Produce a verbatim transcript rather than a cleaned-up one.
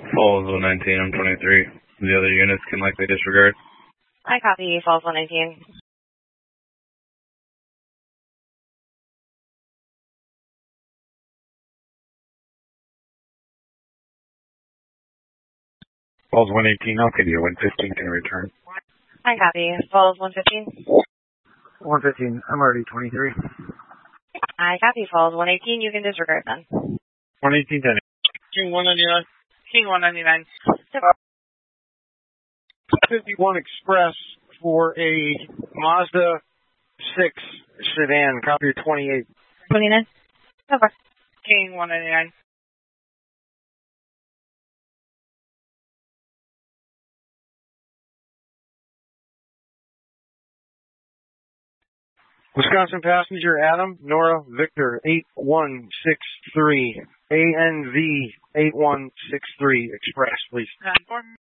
Falls one nineteen, I'm twenty-three. The other units can likely disregard. I copy, Falls one nineteen. Falls one eighteen, I'll give you one fifteen can return. I copy, Falls one fifteen. one fifteen, I'm already twenty-three. I copy, Falls one eighteen, you can disregard then. one eighteen, ten. King one ninety-nine. King one ninety-nine. fifty-one Express for a Mazda six sedan. Copy twenty-eight. twenty-nine. Over. King one ninety-nine. Wisconsin passenger Adam, Nora, Victor, eight one six three. A N V eight one six three Express, please.